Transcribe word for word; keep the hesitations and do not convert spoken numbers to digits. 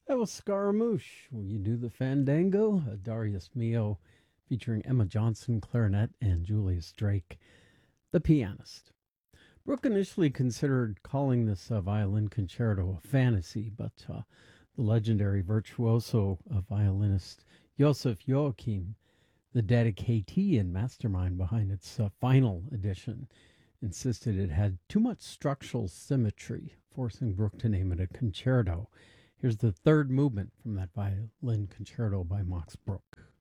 That was Scaramouche. Will you do the fandango? A Darius Mio featuring Emma Johnson, clarinet, and Julius Drake, the pianist. Brooke initially considered calling this uh, violin concerto a fantasy, but uh, the legendary virtuoso uh, violinist Joseph Joachim, the dedicatee and mastermind behind its uh, final edition, insisted it had too much structural symmetry, forcing Brooke to name it a concerto. Here's the third movement from that violin concerto by Max Bruch.